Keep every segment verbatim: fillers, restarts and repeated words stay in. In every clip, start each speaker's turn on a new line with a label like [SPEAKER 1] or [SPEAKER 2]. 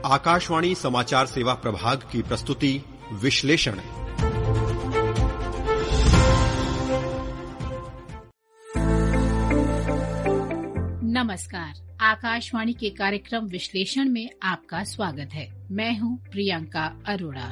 [SPEAKER 1] आकाशवाणी समाचार सेवा प्रभाग की प्रस्तुति विश्लेषण।
[SPEAKER 2] नमस्कार, आकाशवाणी के कार्यक्रम विश्लेषण में आपका स्वागत है। मैं हूं प्रियंका अरोड़ा।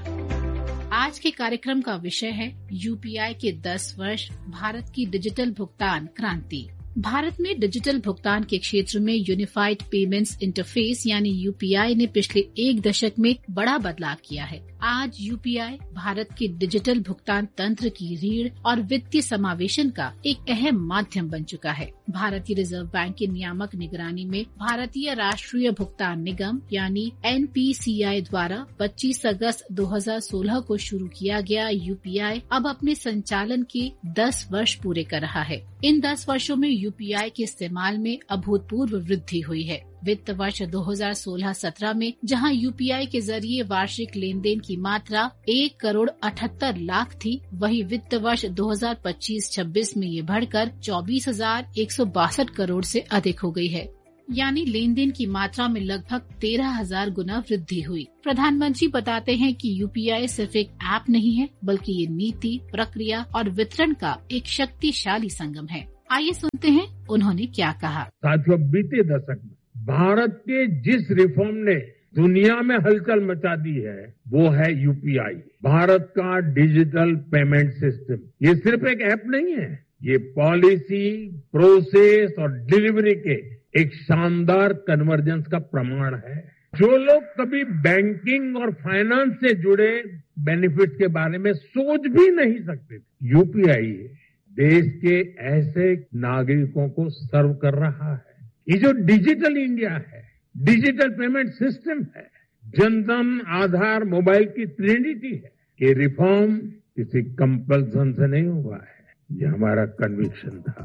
[SPEAKER 2] आज के कार्यक्रम का विषय है यूपीआई के दस वर्ष, भारत की डिजिटल भुगतान क्रांति। भारत में डिजिटल भुगतान के क्षेत्र में यूनिफाइड पेमेंट्स इंटरफेस यानी यूपीआई ने पिछले एक दशक में बड़ा बदलाव किया है। आज यूपीआई भारत के डिजिटल भुगतान तंत्र की रीढ़ और वित्तीय समावेशन का एक अहम माध्यम बन चुका है। भारतीय रिजर्व बैंक की नियामक निगरानी में भारतीय राष्ट्रीय भुगतान निगम यानी एन पी सी आई द्वारा पच्चीस अगस्त दो हज़ार सोलह को शुरू किया गया यूपीआई अब अपने संचालन के दस वर्ष पूरे कर रहा है। इन दस वर्षों में यूपीआई के इस्तेमाल में अभूतपूर्व वृद्धि हुई है। वित्त वर्ष दो हज़ार सोलह सत्रह में जहां यूपीआई के जरिए वार्षिक लेन देन की मात्रा एक करोड़ अठहत्तर लाख थी, वहीं वित्त वर्ष दो हज़ार पच्चीस छब्बीस में ये बढ़कर चौबीस हजार एक सौ बासठ करोड़ से अधिक हो गई है। यानी लेन देन की मात्रा में लगभग तेरह हजार गुना वृद्धि हुई। प्रधानमंत्री बताते हैं कि यूपीआई सिर्फ एक ऐप नहीं है, बल्कि ये नीति, प्रक्रिया और वितरण का एक शक्तिशाली संगम है। आइए सुनते हैं उन्होंने क्या कहा।
[SPEAKER 3] साथियों, बीते दशक में भारत के जिस रिफॉर्म ने दुनिया में हलचल मचा दी है वो है यूपीआई, भारत का डिजिटल पेमेंट सिस्टम। ये सिर्फ एक ऐप नहीं है, ये पॉलिसी, प्रोसेस और डिलीवरी के एक शानदार कन्वर्जेंस का प्रमाण है। जो लोग कभी बैंकिंग और फाइनेंस से जुड़े बेनिफिट के बारे में सोच भी नहीं सकते थे, यूपीआई देश के ऐसे नागरिकों को सर्व कर रहा है। ये जो डिजिटल इंडिया है, डिजिटल पेमेंट सिस्टम है, जनधन, आधार, मोबाइल की ट्रिनिटी है। ये रिफॉर्म किसी कंपल्सन से नहीं हुआ है, ये हमारा कन्विक्शन था।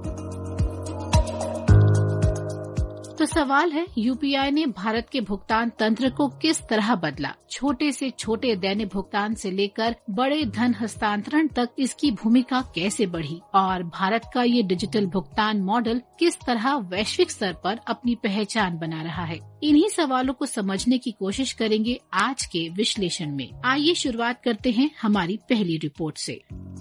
[SPEAKER 2] तो सवाल है, यूपीआई ने भारत के भुगतान तंत्र को किस तरह बदला? छोटे से छोटे दैनिक भुगतान से लेकर बड़े धन हस्तांतरण तक इसकी भूमिका कैसे बढ़ी और भारत का ये डिजिटल भुगतान मॉडल किस तरह वैश्विक स्तर पर अपनी पहचान बना रहा है? इन्हीं सवालों को समझने की कोशिश करेंगे आज के विश्लेषण में। आइए शुरुआत करते हैं हमारी पहली रिपोर्ट से।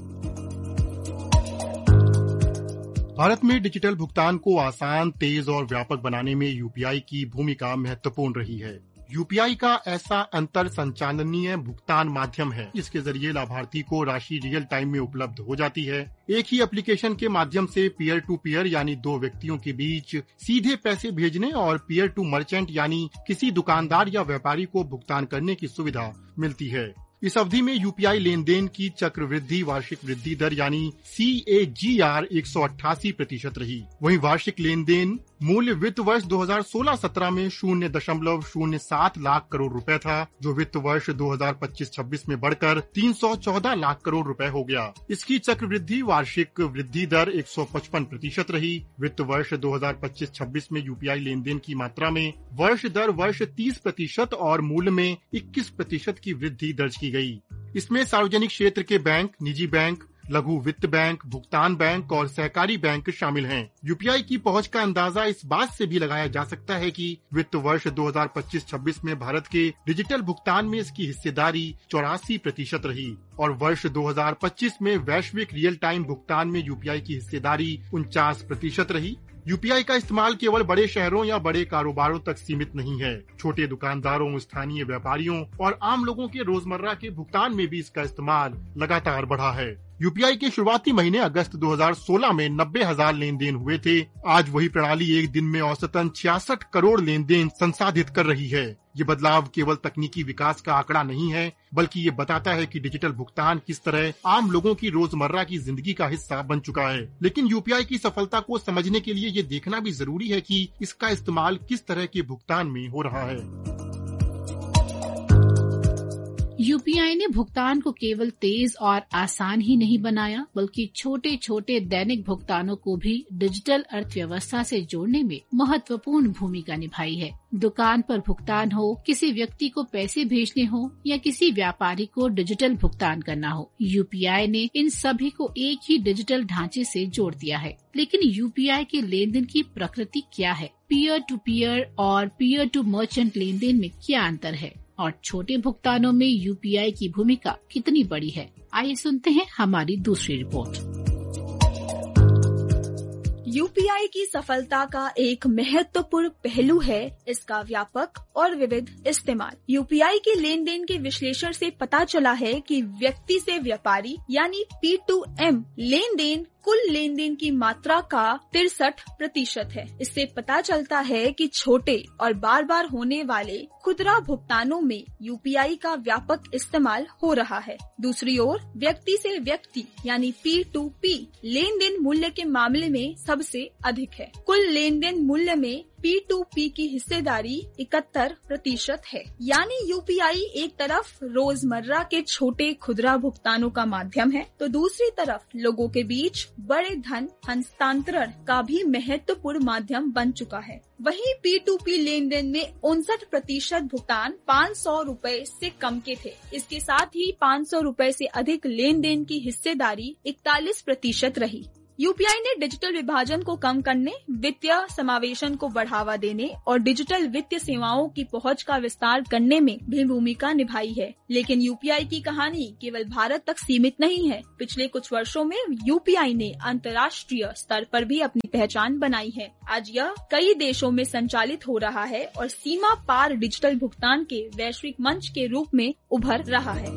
[SPEAKER 4] भारत में डिजिटल भुगतान को आसान, तेज और व्यापक बनाने में यूपीआई की भूमिका महत्वपूर्ण रही है। यूपीआई का ऐसा अंतर संचालनीय भुगतान माध्यम है जिसके जरिए लाभार्थी को राशि रियल टाइम में उपलब्ध हो जाती है। एक ही एप्लीकेशन के माध्यम से पीयर टू पीयर यानी दो व्यक्तियों के बीच सीधे पैसे भेजने और पीयर टू मर्चेंट यानी किसी दुकानदार या व्यापारी को भुगतान करने की सुविधा मिलती है। इस अवधि में यूपीआई लेन देन की चक्रवृद्धि वार्षिक वृद्धि दर यानी सी ए जी आर एक सौ अट्ठासी प्रतिशत रही। वहीं वार्षिक लेन देन मूल्य वित्त वर्ष दो हज़ार सोलह सत्रह में शून्य दशमलव शून्य सात लाख करोड़ रुपए था, जो वित्त वर्ष दो हज़ार पच्चीस छब्बीस में बढ़कर तीन सौ चौदह लाख करोड़ रुपए हो गया। इसकी चक्रवृद्धि वार्षिक वृद्धि दर एक सौ पचपन प्रतिशत रही। वित्त वर्ष दो हज़ार पच्चीस छब्बीस में यूपीआई लेन देन की मात्रा में वर्ष दर वर्ष तीस प्रतिशत और मूल्य में इक्कीस प्रतिशत की वृद्धि दर्ज की गई। इसमें सार्वजनिक क्षेत्र के बैंक, निजी बैंक, लघु वित्त बैंक, भुगतान बैंक और सहकारी बैंक शामिल हैं। यूपीआई की पहुंच का अंदाजा इस बात से भी लगाया जा सकता है कि वित्त वर्ष दो हज़ार पच्चीस छब्बीस में भारत के डिजिटल भुगतान में इसकी हिस्सेदारी चौरासी प्रतिशत रही और वर्ष दो हज़ार पच्चीस में वैश्विक रियल टाइम भुगतान में यूपीआई की हिस्सेदारी उनचास प्रतिशत रही। यूपीआई का इस्तेमाल केवल बड़े शहरों या बड़े कारोबारों तक सीमित नहीं है। छोटे दुकानदारों, स्थानीय व्यापारियों और आम लोगों के रोजमर्रा के भुगतान में भी इसका इस्तेमाल लगातार बढ़ा है। यूपीआई के शुरुआती महीने अगस्त दो हज़ार सोलह में नब्बे हजार लेन देन हुए थे। आज वही प्रणाली एक दिन में औसतन छियासठ करोड़ लेन देन संसाधित कर रही है। ये बदलाव केवल तकनीकी विकास का आंकड़ा नहीं है, बल्कि ये बताता है कि डिजिटल भुगतान किस तरह आम लोगों की रोजमर्रा की जिंदगी का हिस्सा बन चुका है। लेकिन यूपीआई की सफलता को समझने के लिए ये देखना भी जरूरी है कि इसका इस्तेमाल किस तरह के भुगतान में हो रहा है।
[SPEAKER 2] यूपीआई ने भुगतान को केवल तेज और आसान ही नहीं बनाया, बल्कि छोटे छोटे दैनिक भुगतानों को भी डिजिटल अर्थव्यवस्था से जोड़ने में महत्वपूर्ण भूमिका निभाई है। दुकान पर भुगतान हो, किसी व्यक्ति को पैसे भेजने हो या किसी व्यापारी को डिजिटल भुगतान करना हो, यूपीआई ने इन सभी को एक ही डिजिटल ढांचे से जोड़ दिया है। लेकिन यूपीआई के लेन देन की प्रकृति क्या है? पीयर टू पीयर और peer to merchant lane then में क्या अंतर है और छोटे भुगतानों में यूपीआई की भूमिका कितनी बड़ी है? आइए सुनते हैं हमारी दूसरी रिपोर्ट।
[SPEAKER 5] यूपीआई की सफलता का एक महत्वपूर्ण पहलू है इसका व्यापक और विविध इस्तेमाल। यूपीआई के लेन देन के विश्लेषण से पता चला है कि व्यक्ति से व्यापारी यानी P to M lane then कुल लेन देन की मात्रा का तिरसठ प्रतिशत है। इससे पता चलता है कि छोटे और बार बार होने वाले खुदरा भुगतानों में यूपीआई का व्यापक इस्तेमाल हो रहा है। दूसरी ओर व्यक्ति से व्यक्ति यानी P to P lane then मूल्य के मामले में सबसे अधिक है। कुल लेन देन मूल्य में पी टू पी की हिस्सेदारी इकहत्तर प्रतिशत है। यानी यूपीआई एक तरफ रोजमर्रा के छोटे खुदरा भुगतानों का माध्यम है, तो दूसरी तरफ लोगों के बीच बड़े धन हस्तांतरण का भी महत्वपूर्ण माध्यम बन चुका है। वहीं P to P lane then में उनसठ प्रतिशत भुगतान पाँच सौ रूपए से कम के थे। इसके साथ ही पाँच सौ रूपए से अधिक लेन देन की हिस्सेदारी इकतालीस प्रतिशत रही। यूपीआई ने डिजिटल विभाजन को कम करने, वित्तीय समावेशन को बढ़ावा देने और डिजिटल वित्तीय सेवाओं की पहुंच का विस्तार करने में भी भूमिका निभाई है। लेकिन यूपीआई की कहानी केवल भारत तक सीमित नहीं है। पिछले कुछ वर्षों में यूपीआई ने अंतर्राष्ट्रीय स्तर पर भी अपनी पहचान बनाई है। आज यह कई देशों में संचालित हो रहा है और सीमा पार डिजिटल भुगतान के वैश्विक मंच के रूप में उभर रहा है।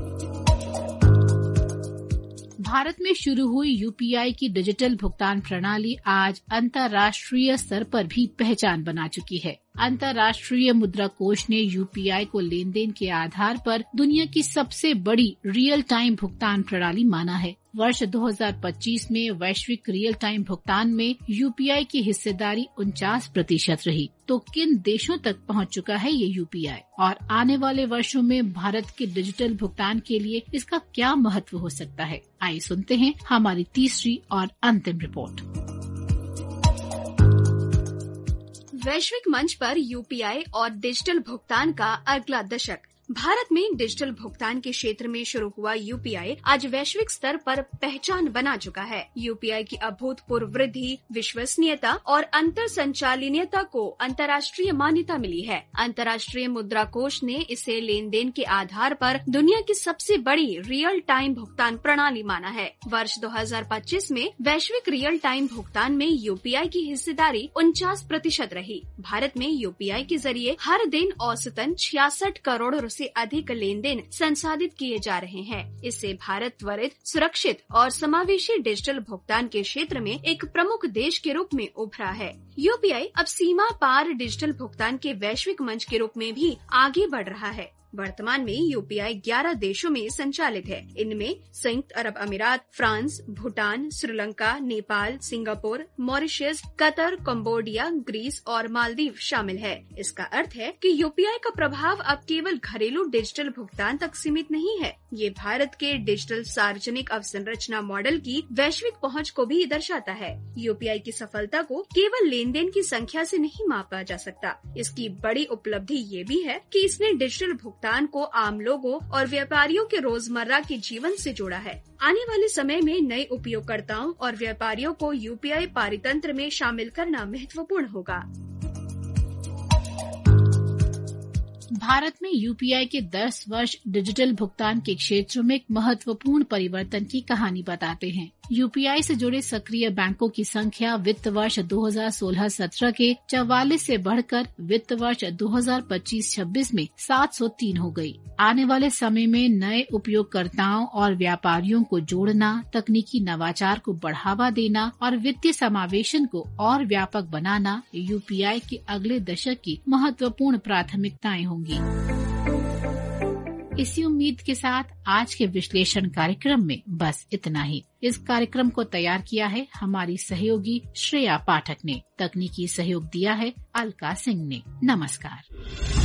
[SPEAKER 2] भारत में शुरू हुई यूपीआई की डिजिटल भुगतान प्रणाली आज अंतर्राष्ट्रीय स्तर पर भी पहचान बना चुकी है। अंतर्राष्ट्रीय मुद्रा कोष ने यूपीआई को लेन देन के आधार पर दुनिया की सबसे बड़ी रियल टाइम भुगतान प्रणाली माना है। वर्ष दो हज़ार पच्चीस में वैश्विक रियल टाइम भुगतान में यूपीआई की हिस्सेदारी उनचास प्रतिशत रही। तो किन देशों तक पहुंच चुका है ये यूपीआई और आने वाले वर्षों में भारत के डिजिटल भुगतान के लिए इसका क्या महत्व हो सकता है? आइए सुनते हैं हमारी तीसरी और अंतिम रिपोर्ट।
[SPEAKER 5] वैश्विक मंच पर यूपीआई और डिजिटल भुगतान का अगला दशक। भारत में डिजिटल भुगतान के क्षेत्र में शुरू हुआ यूपीआई आज वैश्विक स्तर पर पहचान बना चुका है। यूपीआई की अभूतपूर्व वृद्धि, विश्वसनीयता और अंतर संचालनीयता को अंतर्राष्ट्रीय मान्यता मिली है। अंतर्राष्ट्रीय मुद्रा कोष ने इसे लेन देन के आधार पर दुनिया की सबसे बड़ी रियल टाइम भुगतान प्रणाली माना है। वर्ष दो हज़ार पच्चीस में वैश्विक रियल टाइम भुगतान में यूपीआई की हिस्सेदारी उनचास प्रतिशत रही। भारत में यूपीआई के जरिए हर दिन औसतन छियासठ करोड़ से अधिक लेन देन संसाधित किए जा रहे हैं। इससे भारत त्वरित, सुरक्षित और समावेशी डिजिटल भुगतान के क्षेत्र में एक प्रमुख देश के रूप में उभरा है। यूपीआई अब सीमा पार डिजिटल भुगतान के वैश्विक मंच के रूप में भी आगे बढ़ रहा है। वर्तमान में यूपीआई ग्यारह देशों में संचालित है। इनमें संयुक्त अरब अमीरात, France, Bhutan, Sri Lanka, Nepal, Singapore, Mauritius, Qatar, Cambodia, Greece और मालदीव शामिल है। इसका अर्थ है कि यूपीआई का प्रभाव अब केवल घरेलू डिजिटल भुगतान तक सीमित नहीं है। ये भारत के डिजिटल सार्वजनिक अवसंरचना मॉडल की वैश्विक पहुंच को भी दर्शाता है। यूपीआई की सफलता को केवल लेन देन की संख्या से नहीं मापा जा सकता। इसकी बड़ी उपलब्धि ये भी है कि इसने डिजिटल भुगतान को आम लोगों और व्यापारियों के रोजमर्रा के जीवन से जोड़ा है। आने वाले समय में नए उपयोगकर्ताओं और व्यापारियों को यूपीआई पारितंत्र में शामिल करना महत्वपूर्ण होगा।
[SPEAKER 2] भारत में यूपीआई के दस वर्ष डिजिटल भुगतान के क्षेत्र में एक महत्वपूर्ण परिवर्तन की कहानी बताते हैं। यूपीआई से जुड़े सक्रिय बैंकों की संख्या वित्त वर्ष दो हज़ार सोलह सत्रह के चौवालीस से बढ़कर वित्त वर्ष दो हज़ार पच्चीस छब्बीस में सात सौ तीन हो गई। आने वाले समय में नए उपयोगकर्ताओं और व्यापारियों को जोड़ना, तकनीकी नवाचार को बढ़ावा देना और वित्तीय समावेशन को और व्यापक बनाना यूपीआई के अगले दशक की महत्वपूर्ण प्राथमिकताएं होंगी। इसी उम्मीद के साथ आज के विश्लेषण कार्यक्रम में बस इतना ही। इस कार्यक्रम को तैयार किया है हमारी सहयोगी श्रेया पाठक ने। तकनीकी सहयोग दिया है अलका सिंह ने। नमस्कार।